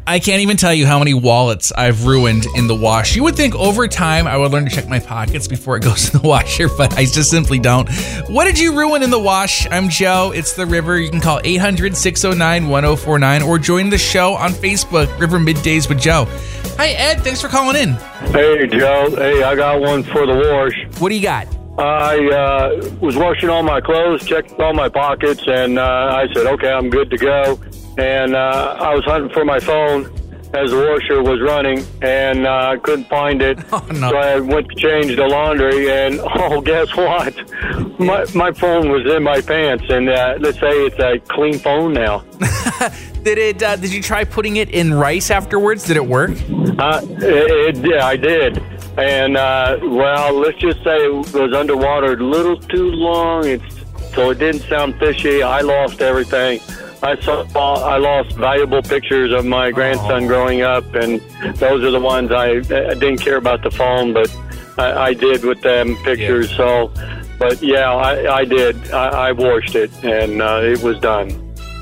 I can't even tell you how many wallets I've ruined in the wash. You would think over time I would learn to check my pockets before it goes in the washer, but I just simply don't. What did you ruin in the wash? I'm Joe. It's The River. You can call 800-609-1049 or join the show on Facebook, River Middays with Joe. Hi, Ed. Thanks for calling in. Hey, Joe. Hey, I got one for the wash. What do you got? I was washing all my clothes, checked all my pockets, and I said, okay, I'm good to go. And I was hunting for my phone as the washer was running, and I couldn't find it. Oh, no. So I went to change the laundry, and guess what? My phone was in my pants, and let's say it's a clean phone now. Did you try putting it in rice afterwards? Did it work? Yeah, I did. And, let's just say it was underwater a little too long, so it didn't sound fishy. I lost everything. I lost valuable pictures of my grandson growing up, and those are the ones I didn't care about the phone, but I did with them pictures. Yeah. So, but yeah, I did. I washed it, and it was done.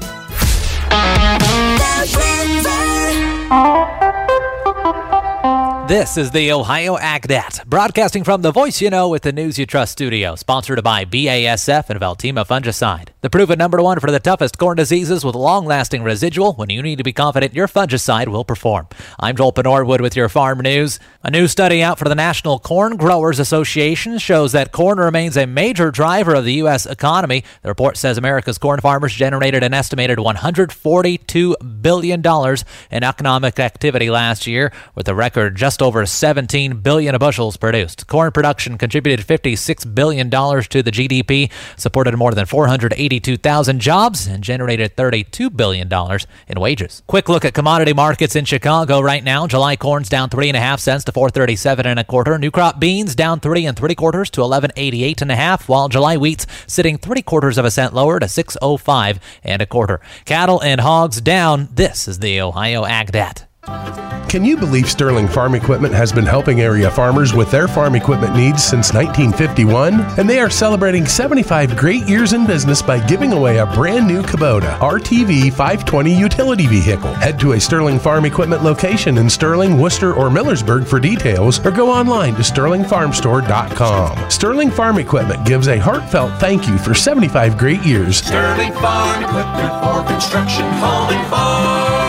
This is the Ohio AgNet, broadcasting from the Voice You Know with the News You Trust studio, sponsored by BASF and Veltima Fungicide. The proven #1 for the toughest corn diseases with long-lasting residual when you need to be confident your fungicide will perform. I'm Joel Penorwood with your farm news. A new study out for the National Corn Growers Association shows that corn remains a major driver of the U.S. economy. The report says America's corn farmers generated an estimated $142 billion in economic activity last year, with a record just over 17 billion bushels produced. Corn production contributed $56 billion to the GDP, supported more than 482,000 jobs, and generated $32 billion in wages. Quick look at commodity markets in Chicago right now. July corn's down 3.5 cents to $4.37 1/4. New crop beans down 3 3/4 to $11.88 1/2, while July wheat's sitting 3/4 cent lower to $6.05 1/4. Cattle and hogs down. This is the Ohio AgNet. Can you believe Sterling Farm Equipment has been helping area farmers with their farm equipment needs since 1951? And they are celebrating 75 great years in business by giving away a brand new Kubota RTV 520 utility vehicle. Head to a Sterling Farm Equipment location in Sterling, Worcester, or Millersburg for details, or go online to sterlingfarmstore.com. Sterling Farm Equipment gives a heartfelt thank you for 75 great years. Sterling Farm Equipment for construction, home, and farm.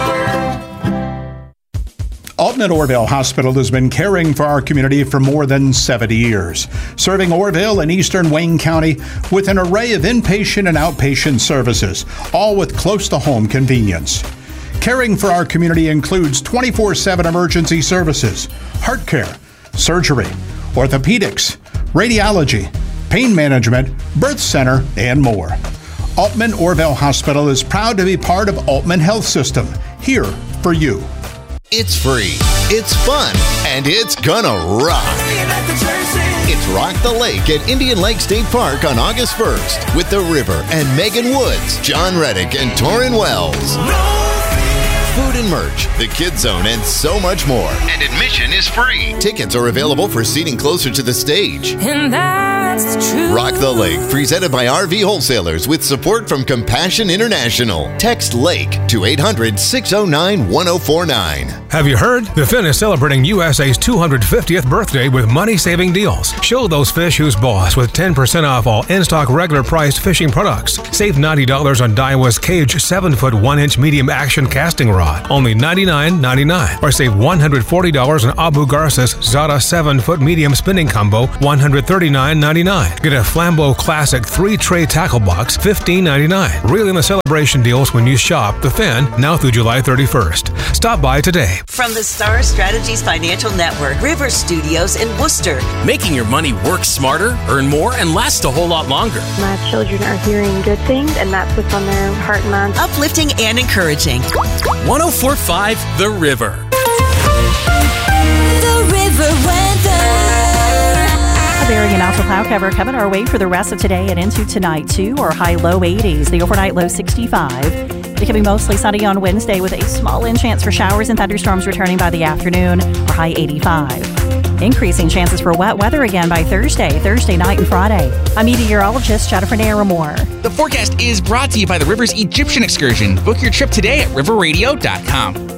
Alton at Orrville Hospital has been caring for our community for more than 70 years, serving Orrville and eastern Wayne County with an array of inpatient and outpatient services, all with close-to-home convenience. Caring for our community includes 24/7 emergency services, heart care, surgery, orthopedics, radiology, pain management, birth center, and more. Altman Orrville Hospital is proud to be part of Altman Health System, here for you. It's free, it's fun, and it's gonna rock. It's Rock the Lake at Indian Lake State Park on August 1st with The River and Megan Woods, John Reddick, and Torrin Wells. Food and merch, the Kids Zone, and so much more. And admission is free. Tickets are available for seating closer to the stage. And that's the truth. Rock the Lake, presented by RV Wholesalers with support from Compassion International. Text LAKE to 800-609-1049. Have you heard? The Finn is celebrating USA's 250th birthday with money-saving deals. Show those fish who's boss with 10% off all in-stock regular-priced fishing products. Save $90 on Daiwa's Cage 7-foot 1-inch medium action casting rod. Only $99.99. Or save $140 on Abu Garcia's Zada 7-foot medium spinning combo, $139.99. Get a Flambeau Classic 3-tray tackle box, $15.99. Reel in the celebration deals when you shop The Finn, now through July 31st. Stop by today. From the Star Strategies Financial Network, River Studios in Worcester. Making your money work smarter, earn more, and last a whole lot longer. My children are hearing good things, and that's what's on their heart and mind. Uplifting and encouraging. 104.5 The River. The River weather. A variant alpha cloud cover coming our way for the rest of today and into tonight, too. Our high low 80s, the overnight low 65. Becoming mostly sunny on Wednesday with a small chance for showers and thunderstorms returning by the afternoon, our high 85. Increasing chances for wet weather again by Thursday night, and Friday. I'm meteorologist Jennifer Naramore. The forecast is brought to you by the River's Egyptian Excursion. Book your trip today at riverradio.com.